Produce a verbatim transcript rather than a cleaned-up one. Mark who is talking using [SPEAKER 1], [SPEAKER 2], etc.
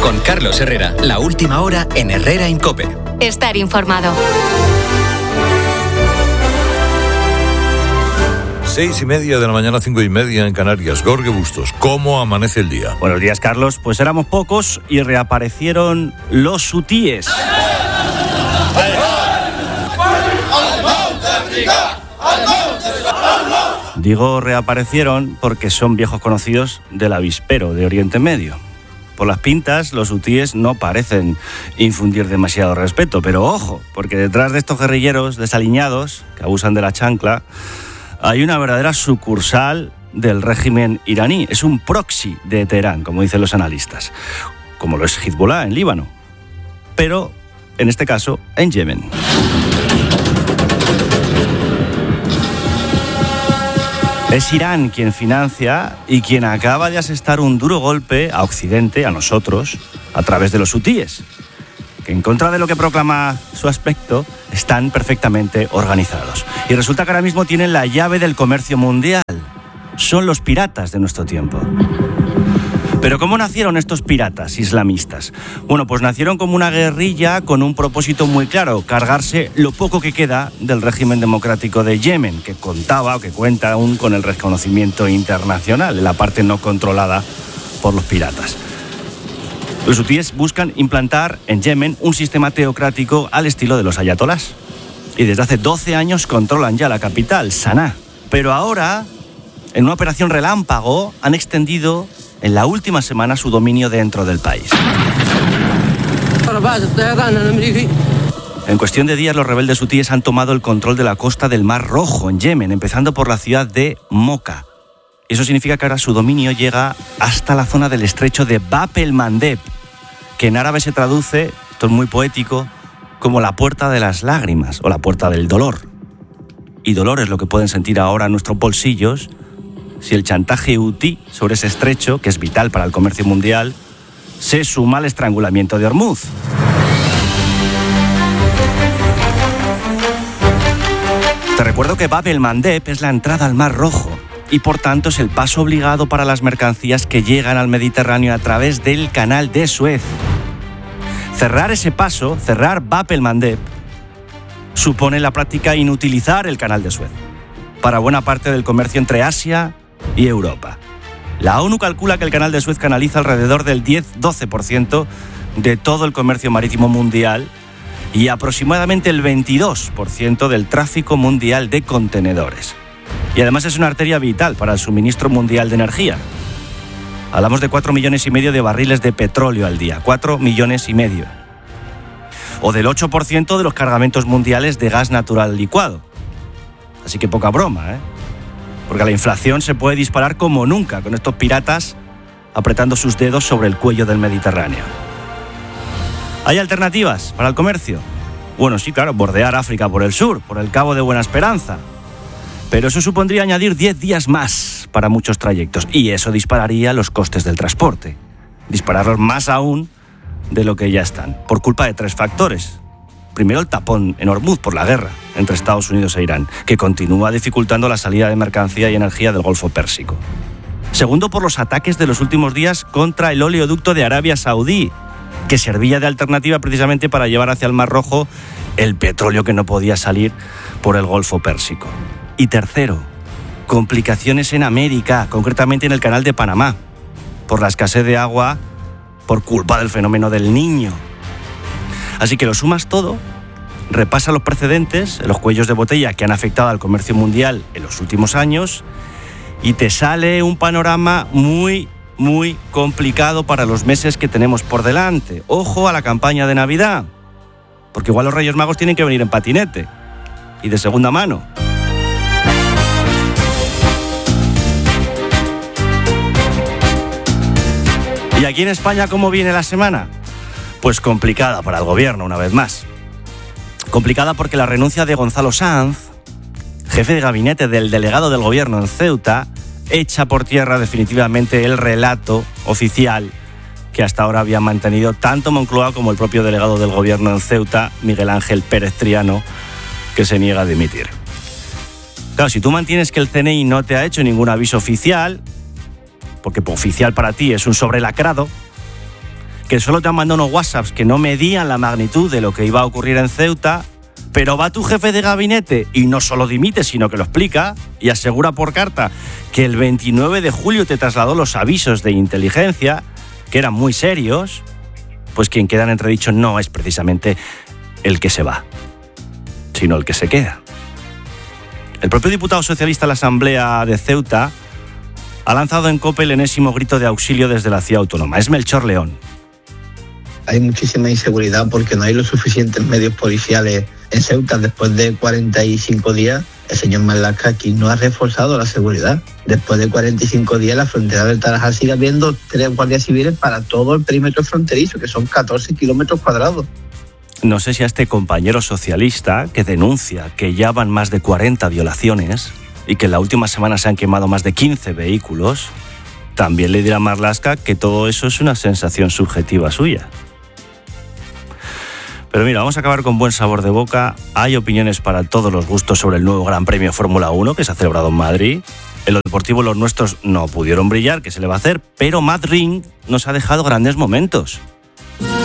[SPEAKER 1] Con Carlos Herrera, la última hora en Herrera en COPE.
[SPEAKER 2] Estar informado.
[SPEAKER 3] Seis y media de la mañana, cinco y media en Canarias. Jorge Bustos, ¿cómo amanece el día?
[SPEAKER 4] Buenos días, Carlos. Pues éramos pocos y reaparecieron los hutíes. Digo reaparecieron porque son viejos conocidos del avispero de Oriente Medio. Por las pintas, los hutíes no parecen infundir demasiado respeto, pero ojo, porque detrás de estos guerrilleros desaliñados que abusan de la chancla, hay una verdadera sucursal del régimen iraní. Es un proxy de Teherán, como dicen los analistas, como lo es Hezbollah en Líbano, pero en este caso en Yemen. Es Irán quien financia y quien acaba de asestar un duro golpe a Occidente, a nosotros, a través de los hutíes, que en contra de lo que proclama su aspecto, están perfectamente organizados. Y resulta que ahora mismo tienen la llave del comercio mundial. Son los piratas de nuestro tiempo. Pero ¿cómo nacieron estos piratas islamistas? Bueno, pues nacieron como una guerrilla con un propósito muy claro: cargarse lo poco que queda del régimen democrático de Yemen, que contaba o que cuenta aún con el reconocimiento internacional, en la parte no controlada por los piratas. Los hutíes buscan implantar en Yemen un sistema teocrático al estilo de los ayatolás. Y desde hace doce años controlan ya la capital, Saná. Pero ahora, en una operación relámpago, han extendido en la última semana su dominio dentro del país. En cuestión de días, los rebeldes hutíes han tomado el control de la costa del Mar Rojo, en Yemen, empezando por la ciudad de Mocha. Eso significa que ahora su dominio llega hasta la zona del estrecho de Bab el-Mandeb, que en árabe se traduce, esto es muy poético, como la puerta de las lágrimas o la puerta del dolor. Y dolor es lo que pueden sentir ahora nuestros bolsillos si el chantaje hutí sobre ese estrecho, que es vital para el comercio mundial, se suma al estrangulamiento de Hormuz. Te recuerdo que Bab el-Mandeb es la entrada al Mar Rojo y por tanto es el paso obligado para las mercancías que llegan al Mediterráneo a través del canal de Suez. Cerrar ese paso, cerrar Bab el-Mandeb, supone en la práctica inutilizar el canal de Suez para buena parte del comercio entre Asia y Europa. La ONU calcula que el canal de Suez canaliza alrededor del diez a doce por ciento de todo el comercio marítimo mundial y aproximadamente el veintidós por ciento del tráfico mundial de contenedores. Y además es una arteria vital para el suministro mundial de energía. Hablamos de cuatro millones y medio de barriles de petróleo al día, cuatro millones y medio. O del ocho por ciento de los cargamentos mundiales de gas natural licuado. Así que poca broma, ¿eh? Porque la inflación se puede disparar como nunca con estos piratas apretando sus dedos sobre el cuello del Mediterráneo. ¿Hay alternativas para el comercio? Bueno, sí, claro, bordear África por el sur, por el Cabo de Buena Esperanza. Pero eso supondría añadir diez días más para muchos trayectos y eso dispararía los costes del transporte. Dispararlos más aún de lo que ya están, por culpa de tres factores. Primero, el tapón en Hormuz por la guerra entre Estados Unidos e Irán, que continúa dificultando la salida de mercancía y energía del Golfo Pérsico. Segundo, por los ataques de los últimos días contra el oleoducto de Arabia Saudí, que servía de alternativa precisamente para llevar hacia el Mar Rojo el petróleo que no podía salir por el Golfo Pérsico. Y tercero, complicaciones en América, concretamente en el Canal de Panamá, por la escasez de agua por culpa del fenómeno del Niño. Así que lo sumas todo, repasa los precedentes, los cuellos de botella que han afectado al comercio mundial en los últimos años y te sale un panorama muy, muy complicado para los meses que tenemos por delante. Ojo a la campaña de Navidad, porque igual los Reyes Magos tienen que venir en patinete y de segunda mano. ¿Y aquí en España cómo viene la semana? Pues complicada para el gobierno, una vez más. Complicada porque la renuncia de Gonzalo Sanz, jefe de gabinete del delegado del gobierno en Ceuta, echa por tierra definitivamente el relato oficial que hasta ahora había mantenido tanto Moncloa como el propio delegado del gobierno en Ceuta, Miguel Ángel Pérez Triano, que se niega a dimitir. Claro, si tú mantienes que el C N I no te ha hecho ningún aviso oficial, porque oficial para ti es un sobrelacrado, que solo te han mandado unos WhatsApps que no medían la magnitud de lo que iba a ocurrir en Ceuta, pero va tu jefe de gabinete y no solo dimite, sino que lo explica y asegura por carta que el veintinueve de julio te trasladó los avisos de inteligencia, que eran muy serios, pues quien queda en entredicho no es precisamente el que se va, sino el que se queda. El propio diputado socialista de la Asamblea de Ceuta ha lanzado en COPE el enésimo grito de auxilio desde la ciudad autónoma. Es Melchor León.
[SPEAKER 2] Hay muchísima inseguridad porque no hay los suficientes medios policiales en Ceuta. Después de cuarenta y cinco días, el señor Marlaska aquí no ha reforzado la seguridad. Después de cuarenta y cinco días, la frontera del Tarajal sigue habiendo tres guardias civiles para todo el perímetro fronterizo, que son catorce kilómetros cuadrados.
[SPEAKER 4] No sé si a este compañero socialista que denuncia que ya van más de cuarenta violaciones y que en la última semana se han quemado más de quince vehículos, también le dirá Marlaska que todo eso es una sensación subjetiva suya. Pero mira, vamos a acabar con buen sabor de boca. Hay opiniones para todos los gustos sobre el nuevo Gran Premio Fórmula uno que se ha celebrado en Madrid. En lo deportivo los nuestros no pudieron brillar, ¿qué se le va a hacer? Pero Matt Ring nos ha dejado grandes momentos.